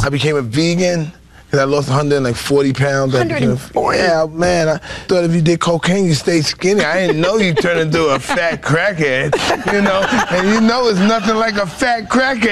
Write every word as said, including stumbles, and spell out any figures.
I became a vegan because I lost one hundred forty pounds. one hundred forty? Yeah, man. I thought if you did cocaine, you stayed skinny. I didn't know you turned into a fat crackhead, you know? And you know it's nothing like a fat crackhead.